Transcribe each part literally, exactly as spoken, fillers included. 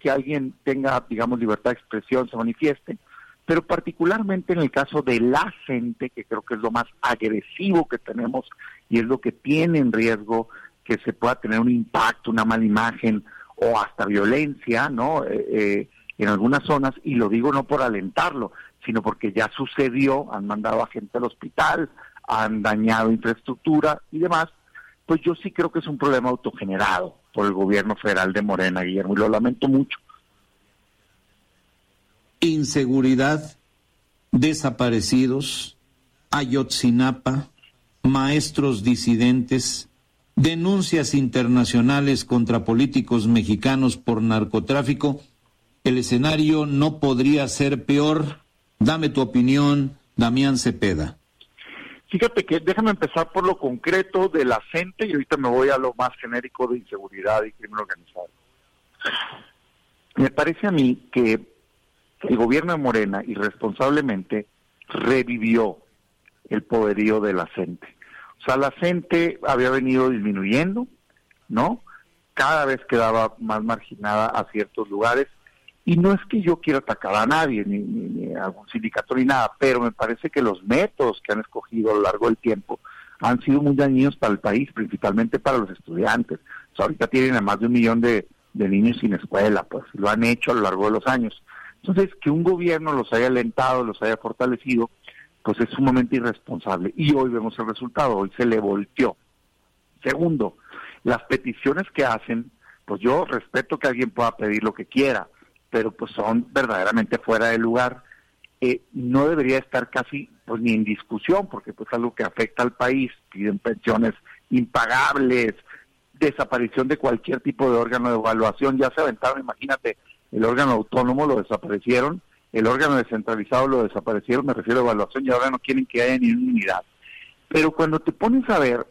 que alguien tenga, digamos, libertad de expresión, se manifieste, pero particularmente en el caso de la gente, que creo que es lo más agresivo que tenemos y es lo que tiene en riesgo que se pueda tener un impacto, una mala imagen o hasta violencia, ¿no? Eh, eh, en algunas zonas, y lo digo no por alentarlo, sino porque ya sucedió, han mandado a gente al hospital, han dañado infraestructura y demás, pues yo sí creo que es un problema autogenerado por el gobierno federal de Morena, Guillermo, y lo lamento mucho. Inseguridad, desaparecidos, Ayotzinapa, maestros disidentes, denuncias internacionales contra políticos mexicanos por narcotráfico. El escenario no podría ser peor. Dame tu opinión, Damián Cepeda. Fíjate que déjame empezar por lo concreto de la gente y ahorita me voy a lo más genérico de inseguridad y crimen organizado. Me parece a mí que el gobierno de Morena irresponsablemente revivió el poderío de la gente. O sea, la gente había venido disminuyendo, ¿no? Cada vez quedaba más marginada a ciertos lugares. Y no es que yo quiera atacar a nadie, ni, ni, ni a algún sindicato ni nada, pero me parece que los métodos que han escogido a lo largo del tiempo han sido muy dañinos para el país, principalmente para los estudiantes. O sea, ahorita tienen a más de un millón de, de niños sin escuela, pues lo han hecho a lo largo de los años. Entonces, que un gobierno los haya alentado, los haya fortalecido, pues es sumamente irresponsable. Y hoy vemos el resultado, hoy se le volteó. Segundo, las peticiones que hacen, pues yo respeto que alguien pueda pedir lo que quiera, pero pues son verdaderamente fuera de lugar. Eh, no debería estar casi pues ni en discusión, porque pues es algo que afecta al país. Piden pensiones impagables, desaparición de cualquier tipo de órgano de evaluación. Ya se aventaron, imagínate, el órgano autónomo lo desaparecieron, el órgano descentralizado lo desaparecieron, me refiero a evaluación, y ahora no quieren que haya ni una unidad. Pero cuando te pones a ver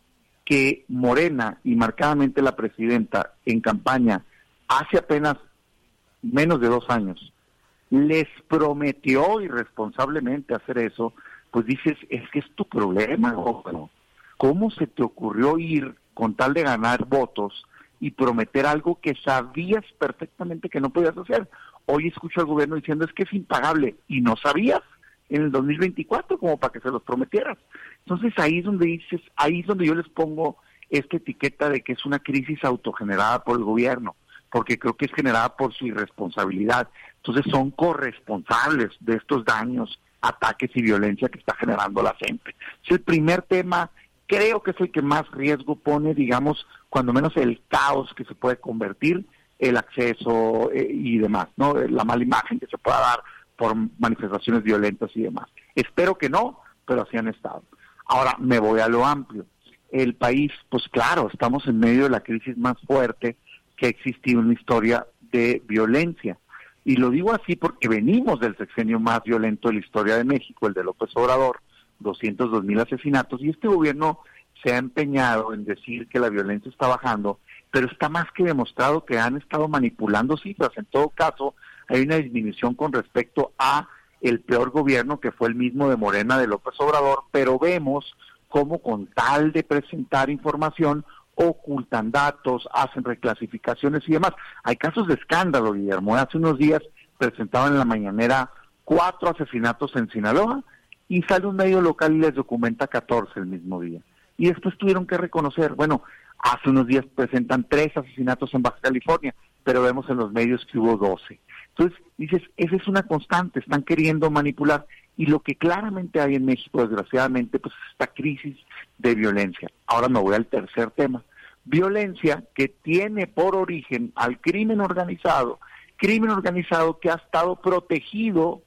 que Morena, y marcadamente la presidenta en campaña, hace apenas menos de dos años, les prometió irresponsablemente hacer eso, pues dices, es que es tu problema, ¿no? ¿Cómo se te ocurrió ir con tal de ganar votos y prometer algo que sabías perfectamente que no podías hacer? Hoy escucho al gobierno diciendo, es que es impagable, y no sabías en el dos mil veinticuatro como para que se los prometieras. Entonces ahí es donde dices, ahí es donde yo les pongo esta etiqueta de que es una crisis autogenerada por el gobierno, porque creo que es generada por su irresponsabilidad. Entonces son corresponsables de estos daños, ataques y violencia que está generando la gente. Es el primer tema, creo que es el que más riesgo pone, digamos, cuando menos el caos que se puede convertir, el acceso eh, y demás, ¿no? La mala imagen que se pueda dar por manifestaciones violentas y demás. Espero que no, pero así han estado. Ahora me voy a lo amplio. El país, pues claro, estamos en medio de la crisis más fuerte que ha existido en la historia de violencia. Y lo digo así porque venimos del sexenio más violento de la historia de México, el de López Obrador, doscientos dos mil asesinatos, y este gobierno se ha empeñado en decir que la violencia está bajando, pero está más que demostrado que han estado manipulando cifras. En todo caso, hay una disminución con respecto a el peor gobierno que fue el mismo de Morena, de López Obrador, pero vemos cómo con tal de presentar información ocultan datos, hacen reclasificaciones y demás. Hay casos de escándalo, Guillermo. Hace unos días presentaban en la mañanera cuatro asesinatos en Sinaloa y sale un medio local y les documenta catorce el mismo día. Y después tuvieron que reconocer, bueno, hace unos días presentan tres asesinatos en Baja California, pero vemos en los medios que hubo doce. Entonces, dices, esa es una constante, están queriendo manipular. Y lo que claramente hay en México, desgraciadamente, pues es esta crisis de violencia. Ahora me voy al tercer tema. Violencia que tiene por origen al crimen organizado, crimen organizado que ha estado protegido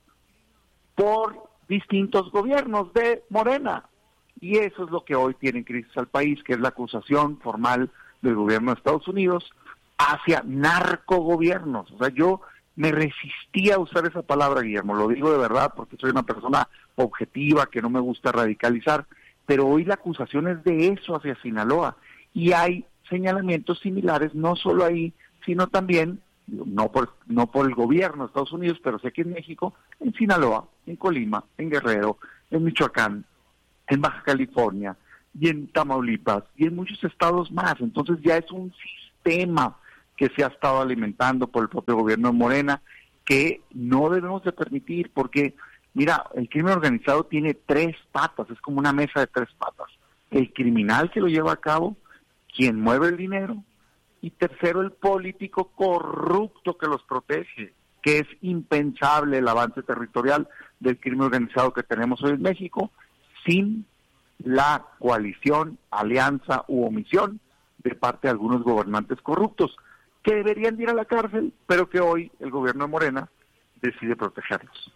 por distintos gobiernos de Morena. Y eso es lo que hoy tiene en crisis al país, que es la acusación formal del gobierno de Estados Unidos hacia narcogobiernos. O sea, yo me resistí a usar esa palabra, Guillermo, lo digo de verdad porque soy una persona objetiva, que no me gusta radicalizar, pero hoy la acusación es de eso hacia Sinaloa, y hay señalamientos similares, no solo ahí, sino también, no por, no por el gobierno de Estados Unidos, pero sé que en México, en Sinaloa, en Colima, en Guerrero, en Michoacán, en Baja California, y en Tamaulipas, y en muchos estados más. Entonces ya es un sistema que se ha estado alimentando por el propio gobierno de Morena, que no debemos de permitir, porque, mira, el crimen organizado tiene tres patas, es como una mesa de tres patas. El criminal que lo lleva a cabo, quien mueve el dinero, y tercero, el político corrupto que los protege, que es impensable el avance territorial del crimen organizado que tenemos hoy en México, sin la coalición, alianza u omisión de parte de algunos gobernantes corruptos, que deberían de ir a la cárcel, pero que hoy el gobierno de Morena decide protegerlos.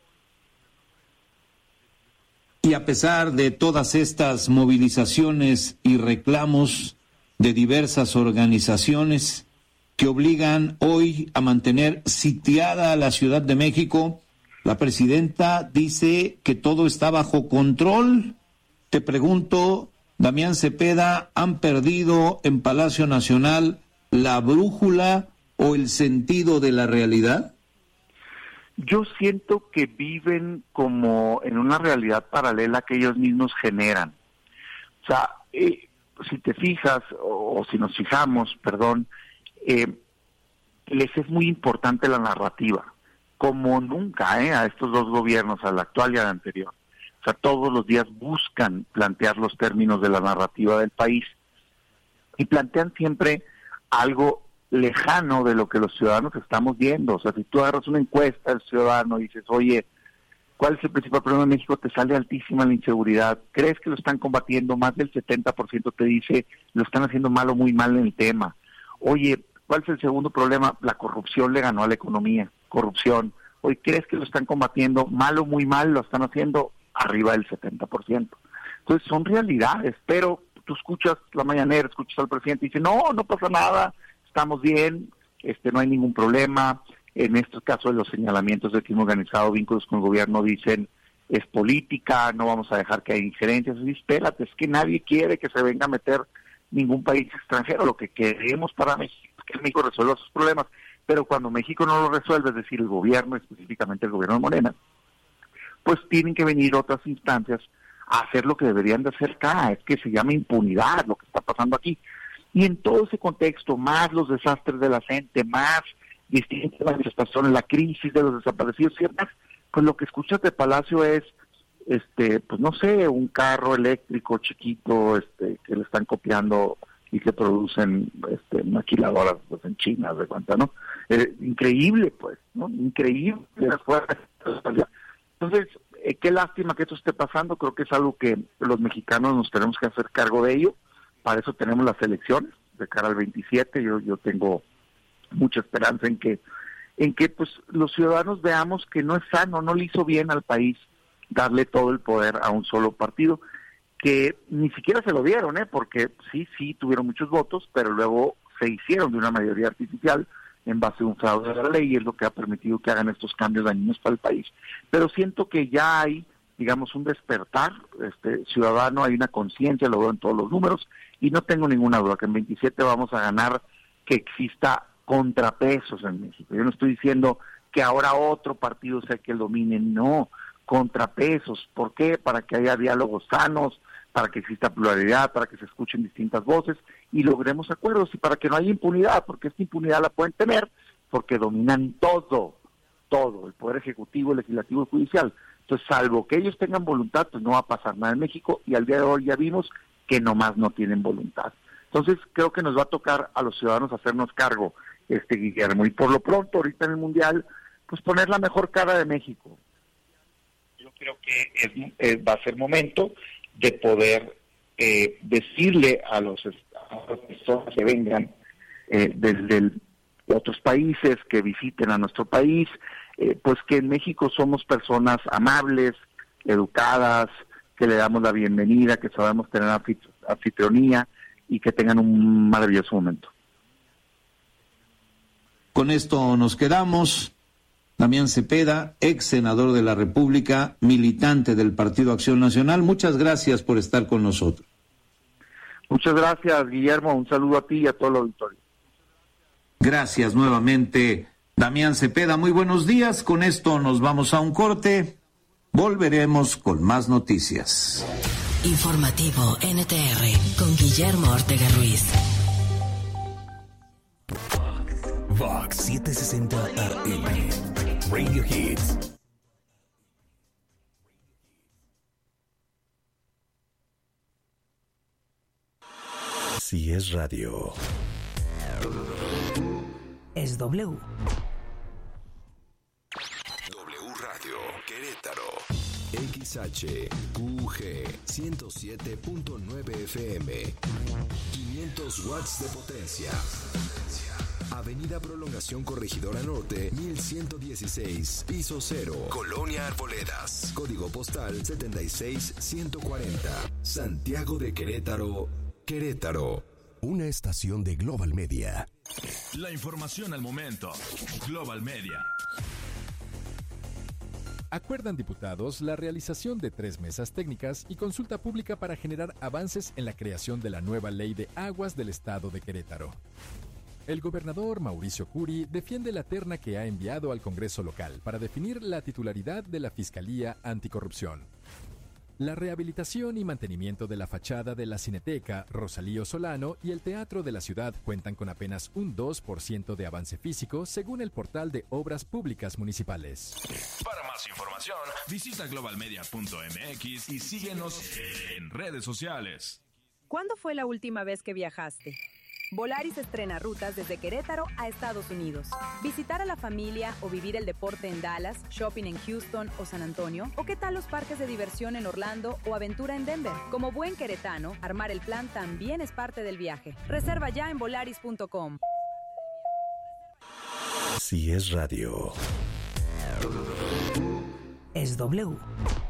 Y a pesar de todas estas movilizaciones y reclamos de diversas organizaciones que obligan hoy a mantener sitiada a la Ciudad de México, la presidenta dice que todo está bajo control. Te pregunto, Damián Cepeda, ¿han perdido en Palacio Nacional la brújula o el sentido de la realidad? Yo siento que viven como en una realidad paralela que ellos mismos generan. O sea, eh, si te fijas, o, o si nos fijamos, perdón, eh, les es muy importante la narrativa, como nunca eh, a estos dos gobiernos, al actual y al anterior. O sea, todos los días buscan plantear los términos de la narrativa del país y plantean siempre algo lejano de lo que los ciudadanos estamos viendo. O sea, si tú agarras una encuesta del ciudadano y dices, oye, ¿cuál es el principal problema de México? Te sale altísima la inseguridad. ¿Crees que lo están combatiendo? Más del setenta por ciento te dice, lo están haciendo mal o muy mal en el tema. Oye, ¿cuál es el segundo problema? La corrupción le ganó a la economía. Corrupción. Oye, ¿crees que lo están combatiendo mal o muy mal? Lo están haciendo arriba del setenta por ciento. Entonces son realidades, pero tú escuchas la mañanera, escuchas al presidente y dice, no, no pasa nada, estamos bien, este no hay ningún problema. En estos casos de los señalamientos del crimen organizado, vínculos con el gobierno, dicen, es política, no vamos a dejar que haya injerencias. Y espérate, es que nadie quiere que se venga a meter ningún país extranjero. Lo que queremos para México es que México resuelva sus problemas, pero cuando México no lo resuelve, es decir, el gobierno, específicamente el gobierno de Morena, pues tienen que venir otras instancias a hacer lo que deberían de hacer acá, es que se llama impunidad lo que está pasando aquí. Y en todo ese contexto, más los desastres de la gente, más distintas manifestaciones, la crisis de los desaparecidos, ¿ciertas? Pues lo que escuchas de Palacio es, este, pues no sé, un carro eléctrico chiquito, este, que le están copiando y que producen, este, maquiladoras, pues en China, de cuenta, ¿no? Eh, increíble, pues, ¿no? Increíble. Entonces, eh, qué lástima que esto esté pasando. Creo que es algo que los mexicanos nos tenemos que hacer cargo de ello. Para eso tenemos las elecciones de cara al veintisiete. Yo yo tengo mucha esperanza en que en que pues los ciudadanos veamos que no es sano, no le hizo bien al país darle todo el poder a un solo partido, que ni siquiera se lo dieron, ¿eh? Porque sí, sí tuvieron muchos votos, pero luego se hicieron de una mayoría artificial en base a un fraude de la ley, y es lo que ha permitido que hagan estos cambios dañinos para el país. Pero siento que ya hay, digamos, un despertar este ciudadano, hay una conciencia, lo veo en todos los números, y no tengo ninguna duda que en veintisiete vamos a ganar, que exista contrapesos en México. Yo no estoy diciendo que ahora otro partido sea que domine, no, contrapesos. ¿Por qué? Para que haya diálogos sanos, para que exista pluralidad, para que se escuchen distintas voces y logremos acuerdos, y para que no haya impunidad, porque esta impunidad la pueden tener porque dominan todo, todo, el Poder Ejecutivo, el Legislativo y el Judicial. Entonces, salvo que ellos tengan voluntad, pues no va a pasar nada en México, y al día de hoy ya vimos que nomás no tienen voluntad. Entonces, creo que nos va a tocar a los ciudadanos hacernos cargo, este Guillermo, y por lo pronto, ahorita en el Mundial, pues poner la mejor cara de México. Yo creo que es, es, va a ser momento de poder eh, decirle a, los, a las personas que vengan eh, desde el, otros países, que visiten a nuestro país, eh, pues que en México somos personas amables, educadas, que le damos la bienvenida, que sabemos tener anfitrionía y que tengan un maravilloso momento. Con esto nos quedamos. Damián Cepeda, ex senador de la República, militante del Partido Acción Nacional, muchas gracias por estar con nosotros. Muchas gracias, Guillermo, un saludo a ti y a todo el auditorio. Gracias nuevamente, Damián Cepeda, muy buenos días. Con esto nos vamos a un corte, volveremos con más noticias. Informativo N T R con Guillermo Ortega Ruiz. Fox setecientos sesenta A M. Radio Hits. Si es radio, es W. W Radio Querétaro. X H Q G ciento siete punto nueve F M. quinientos watts de potencia. Avenida Prolongación Corregidora Norte, mil ciento dieciséis, piso cero, Colonia Arboledas. Código postal setenta y seis ciento cuarenta. Santiago de Querétaro, Querétaro. Una estación de Global Media. La información al momento. Global Media. Acuerdan diputados la realización de tres mesas técnicas y consulta pública para generar avances en la creación de la nueva ley de aguas del estado de Querétaro. El gobernador Mauricio Curi defiende la terna que ha enviado al Congreso local para definir la titularidad de la Fiscalía Anticorrupción. La rehabilitación y mantenimiento de la fachada de la Cineteca Rosalío Solano y el Teatro de la Ciudad cuentan con apenas un dos por ciento de avance físico, según el portal de Obras Públicas Municipales. Para más información, visita global media punto m x y síguenos en redes sociales. ¿Cuándo fue la última vez que viajaste? Volaris estrena rutas desde Querétaro a Estados Unidos. Visitar a la familia o vivir el deporte en Dallas, shopping en Houston o San Antonio, o qué tal los parques de diversión en Orlando o aventura en Denver. Como buen queretano, armar el plan también es parte del viaje. Reserva ya en volaris punto com. Si es radio, Es W.